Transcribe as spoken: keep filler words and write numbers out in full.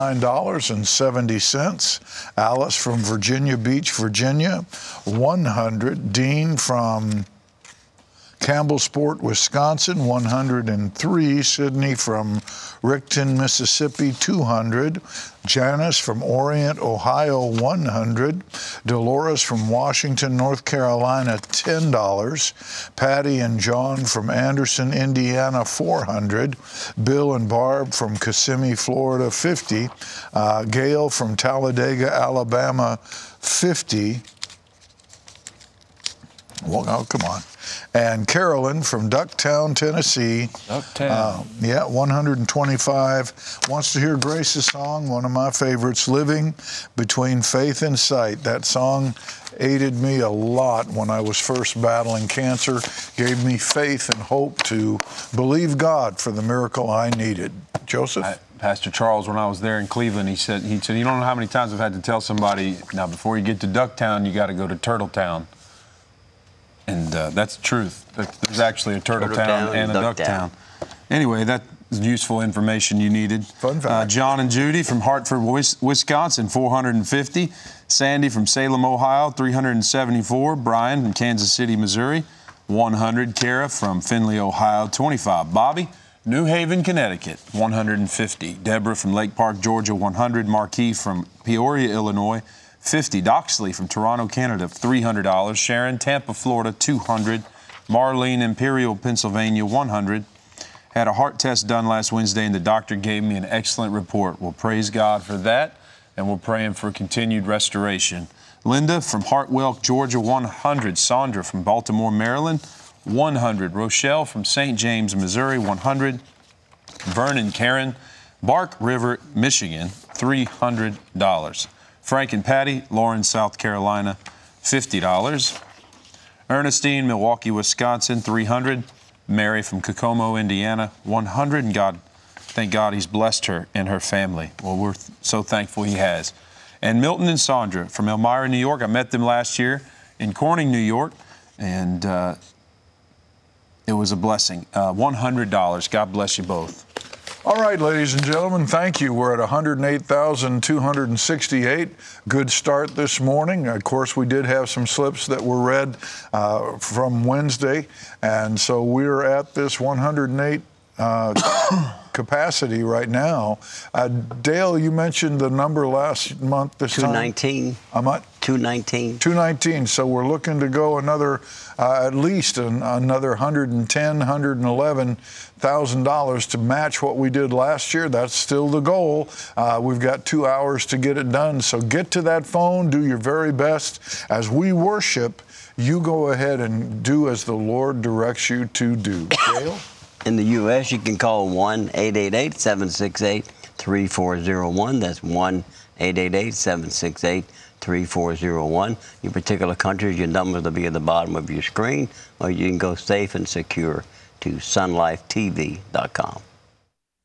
nine dollars and seventy cents. Alice from Virginia Beach, Virginia, one hundred. Dean from Campbellsport, Wisconsin, one hundred three. Sydney from Rickton, Mississippi, two hundred. Janice from Orient, Ohio, one hundred. Dolores from Washington, North Carolina, ten dollars. Patty and John from Anderson, Indiana, four hundred. Bill and Barb from Kissimmee, Florida, fifty. Uh, Gail from Talladega, Alabama, fifty. Well, oh, come on. And Carolyn from Ducktown, Tennessee. Ducktown. Uh, yeah, one hundred twenty-five. Wants to hear Grace's song, one of my favorites, Living Between Faith and Sight. That song aided me a lot when I was first battling cancer, gave me faith and hope to believe God for the miracle I needed. Joseph? I, Pastor Charles, when I was there in Cleveland, he said, he said, you don't know how many times I've had to tell somebody, now before you get to Ducktown, you got to go to Turtletown. And uh, that's the truth. There's actually a Turtle, Turtle Town, Town and a Duck, Duck Town. Town. Anyway, that's useful information you needed. Fun fact. Uh, John and Judy from Hartford, Wisconsin, four hundred fifty. Sandy from Salem, Ohio, three hundred seventy-four. Brian from Kansas City, Missouri, one hundred. Kara from Findlay, Ohio, twenty-five. Bobby, New Haven, Connecticut, one hundred fifty. Deborah from Lake Park, Georgia, one hundred. Marquis from Peoria, Illinois, fifty. Doxley from Toronto, Canada, three hundred dollars. Sharon, Tampa, Florida, two hundred. Marlene, Imperial, Pennsylvania, one hundred. Had a heart test done last Wednesday, and the doctor gave me an excellent report. We'll praise God for that, and we're praying for continued restoration. Linda from Hartwell, Georgia, one hundred. Sandra from Baltimore, Maryland, one hundred. Rochelle from Saint James, Missouri, one hundred. Vernon Karen, Bark River, Michigan, three hundred dollars. Frank and Patty, Lawrence, South Carolina, fifty dollars. Ernestine, Milwaukee, Wisconsin, three hundred dollars. Mary from Kokomo, Indiana, one hundred dollars. And God, thank God he's blessed her and her family. Well, we're th- so thankful he has. And Milton and Sandra from Elmira, New York. I met them last year in Corning, New York, and uh, it was a blessing. Uh, one hundred dollars. God bless you both. All right, ladies and gentlemen, thank you. We're at one hundred eight thousand two hundred sixty-eight. Good start this morning. Of course, we did have some slips that were read uh, from Wednesday, and so we're at this one hundred eight uh, capacity right now. Uh, Dale, you mentioned the number last month this time. two nineteen. I'm at two nineteen. two nineteen. So we're looking to go another, uh, at least an, another one hundred ten, one hundred eleven thousand dollars to match what we did last year. That's still the goal. Uh, we've got two hours to get it done. So get to that phone, do your very best. As we worship, you go ahead and do as the Lord directs you to do. Dale? In the U S, you can call one eight eight eight, seven six eight, three four zero one. That's one eight eight eight, seven six eight, three four zero one. In particular countries, your numbers will be at the bottom of your screen, or you can go safe and secure to sun life t v dot com.